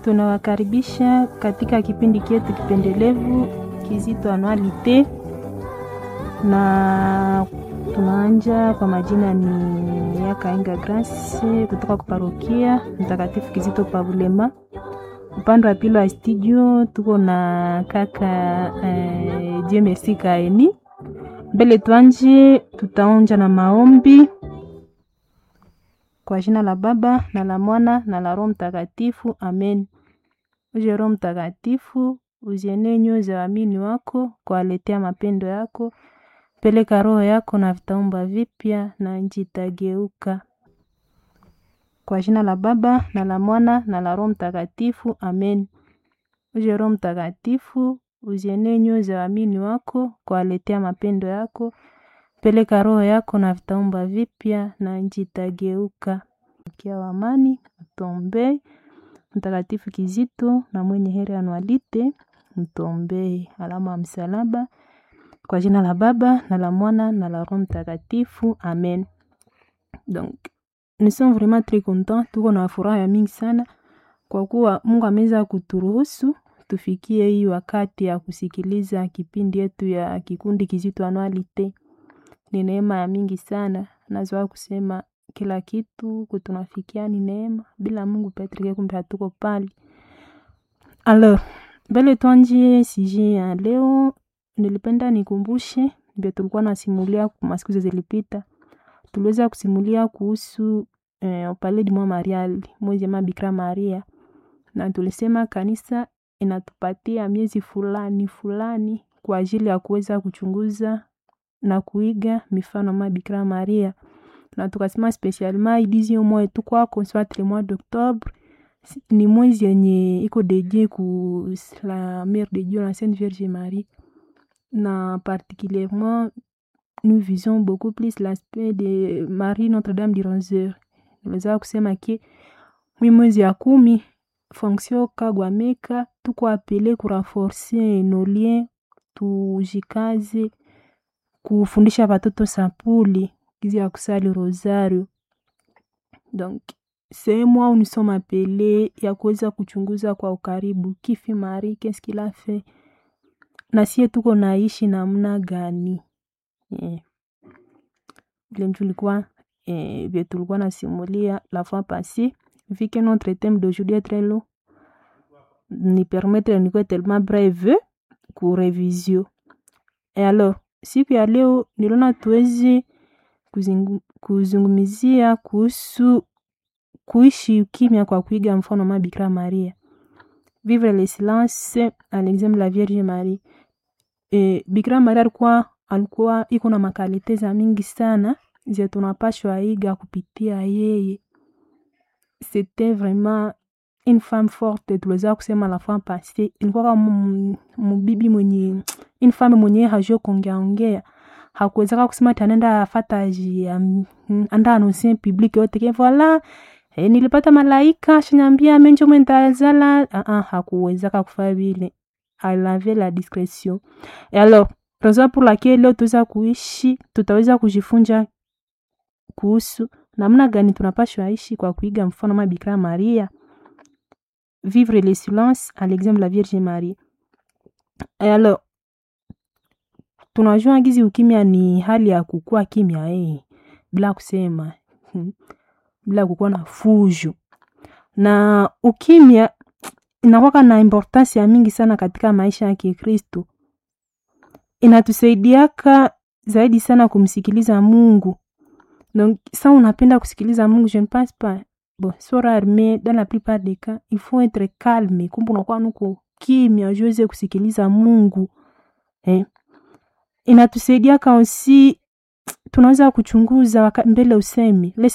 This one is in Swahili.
Tunawakaribisha katika kipindi chetu kipendelevu Kizito Anualite, na tunaanja kwa majina ni ya Kainga Grace kutoka kuparokia Mtakatifu Kizito Pavulema. Upande wa pili wa studio tuko na kaka Jemesi Kaeni. Mbele tuanje tutaonja na maombi. Kwa jina la Baba na la Mwana na la Roho Mtakatifu, amen. Uje Roho Mtakatifu, uzienee nyoyo za waamini wako, kuwaletea mapendo yako. Peleka roho yako na vitaumba vipya na nchi itageuka. Kwa jina la Baba na la Mwana na la Roho Mtakatifu, amen. Uje Roho Mtakatifu, uzienee nyoyo za waamini wako, kuwaletea mapendo yako. Peleka roho yako na vitaumba vipya na nchi itageuka. Kia wa amani, mtuombee. Mtakatifu Kizito na mwenye heri Anualite, mtuombee. Alama ya msalaba. Kwa jina la Baba na la Mwana na la Roho Mtakatifu, amen. Donc, nous sommes vraiment très contents, tuko na furaha ya mingi sana kwa kuwa Mungu ameweza kuturuhusu tufikie hii wakati ya kusikiliza kipindi yetu ya kikundi Kizito Anualite. Ni neema ya mingi sana. Nazoa kusema kila kitu kutunafikia ni neema. Bila Mungu Petrike kumbe hatuko pali. Alors, mbele tuanjie sije ya leo, nilipenda nikumbushe mbele tulikuwa nasimulia kwa masiku zilizopita. Tuliweza kusimulia kuhusu Palais du Mont Marial, mwezi ma Bikira Maria. Na tulisema kanisa inatupatia miezi fulani kwa ajili ya kuweza kuchunguza na kuiga mifano ma Bikira Maria. Na tukasema spesialement idizi mois tu kwa soit le mois d'octobre, ni mwezi yenye iko dédié ku la mère de Dieu, la Sainte Vierge Marie. Na particulièrement nous visons beaucoup plus l'aspect de Marie Notre-Dame du Rosaire. Naweza kusema ke mwezi ya 10 fonction kagwameka tuko appeler ku renforcer nos liens, tujikaze kufundisha watoto sapuli gizi ya kusali rosario. Donc c'est moi où nous sommes appelés ya kuweza kuchunguza kwa ukaribu kifi Marie, qu'est-ce qu'il a fait, na sie tuko naishi namna gani. Vile tulikuwa tulikuwa nasimulia la fois passée, vu que notre thème d'aujourd'hui est très long, ni permettre ni quoi tellement brève pour révision. Et alors siku ya leo niliona tuweze kuzungumzia kuhusu kuishi ukimya kwa kuiga mfano ma Bikira Maria. Vivre le silence à l'exemple de la Vierge Marie. Bikira Maria alikuwa iko na makalite za mingi sana zile tunapashwa iga kupitia yeye. C'était vraiment une femme forte, tuliweza kusema la fois passée. Ilikuwa kama mbibi mwenye, une femme mwenye hajua kuongea. Hakuweza kusema tanenda fataji anda annoncer public yote ke voilà nilipata malaika shiniambia menjo mentazala. Hakuweza kufanya vile. Elle avait la discrétion. Et alors, raison pour laquelle leo tuweza kuishi, tutaweza kujifunza kuhusu namna gani tunapashwa ishi kwa kuiga mfano ma Bikira Maria. Vivre le silence à l'exemple de la Vierge Marie. Et alors, tunajua gizi ukimya ni hali ya kukua kimya bila kusema, bila kukua na fujo. Na ukimya inakuwa na importance ya mingi sana katika maisha ya Kikristo. Inatusaidiaka zaidi sana kumsikiliza Mungu. Donc ça unapenda kusikiliza Mungu, je ne pense pas. Bon, sur armée dans la plupart des cas, il faut être calme. Kumbe unakuwa nuko kimya uweze kusikiliza Mungu. Inatusaidia aussi tunaweza kuchunguza mbele usemi. Le